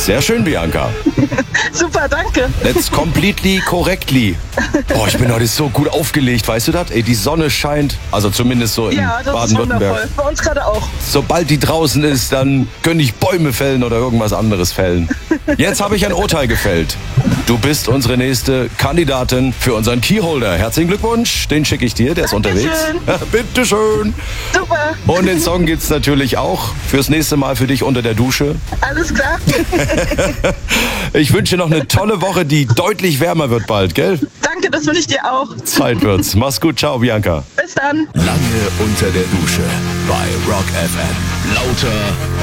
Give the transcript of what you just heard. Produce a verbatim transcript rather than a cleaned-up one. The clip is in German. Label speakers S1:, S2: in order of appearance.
S1: Sehr schön, Bianca.
S2: Super, danke.
S1: That's completely correctly. Boah, ich bin heute so gut aufgelegt, weißt du das? Ey, die Sonne scheint, also zumindest so in
S2: Ja, das ist
S1: Baden-Württemberg.
S2: wundervoll. Bei uns gerade auch.
S1: Sobald die draußen ist, dann könnte ich Bäume fällen oder irgendwas anderes fällen. Jetzt habe ich ein Urteil gefällt. Du bist unsere nächste Kandidatin für unseren Keyholder. Herzlichen Glückwunsch, den schicke ich dir, der ist
S2: Dankeschön.
S1: unterwegs. Bitteschön.
S2: Super.
S1: Und den Song gibt's natürlich auch fürs nächste Mal für dich unter der Dusche.
S2: Alles klar.
S1: Ich wünsche dir noch eine tolle Woche, die deutlich wärmer wird bald, gell?
S2: Danke, das wünsche ich dir auch.
S1: Zeit wird's. Mach's gut, ciao, Bianca.
S2: Bis dann.
S3: Lange unter der Dusche bei Rock F M. Lauter